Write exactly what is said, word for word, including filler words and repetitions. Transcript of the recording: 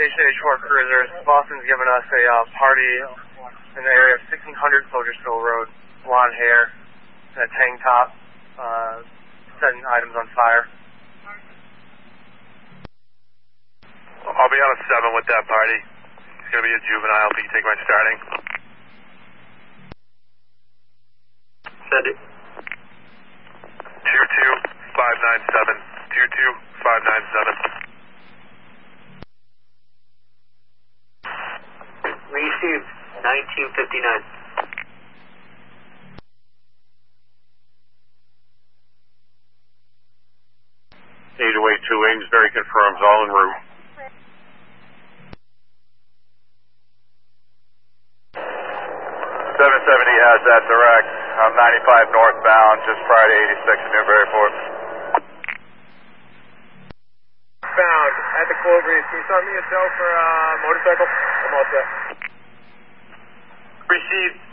Station eighty-four cruisers. Boston's giving us a uh, party in the area of sixteen hundred Soldiersville Road. Blonde hair, and a tank top, uh, setting items on fire. I'll be on a seven with that party. It's going to be a juvenile. If you can take my starting. Send it. two two five nine seven. two two five nine seven. Received. nineteen fifty-nine. eight oh eight two Amesbury confirms all en route. seven seventy has that direct. I'm ninety-five northbound, just prior to eighty-six in Newburyport. Found at the Cloveries. Can you start me a Joe for uh, motorcycle? I'm all set. Received.